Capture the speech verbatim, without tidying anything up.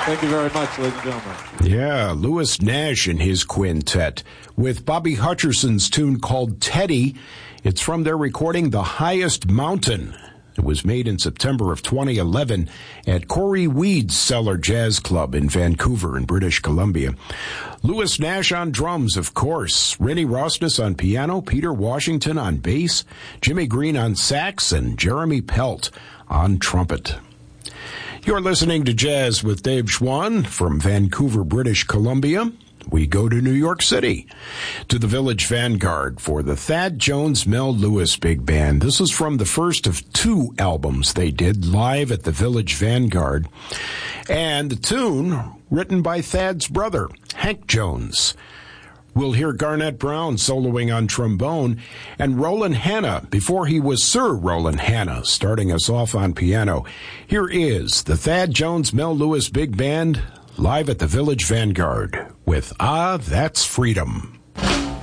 Thank you very much, ladies and gentlemen. Yeah, Louis Nash and his quintet with Bobby Hutcherson's tune called Teddy. It's from their recording The Highest Mountain. It was made in September of twenty eleven at Corey Weed's Cellar Jazz Club in Vancouver in British Columbia. Louis Nash on drums, of course. Rennie Rosnes on piano, Peter Washington on bass, Jimmy Green on sax, and Jeremy Pelt on trumpet. You're listening to Jazz with Dave Schwann from Vancouver, British Columbia. We go to New York City, to the Village Vanguard for the Thad Jones Mel Lewis Big Band. This is from the first of two albums they did live at the Village Vanguard. And the tune written by Thad's brother, Hank Jones. We'll hear Garnett Brown soloing on trombone, and Roland Hanna, before he was Sir Roland Hanna, starting us off on piano. Here is the Thad Jones Mel Lewis Big Band live at the Village Vanguard with Ah, That's Freedom.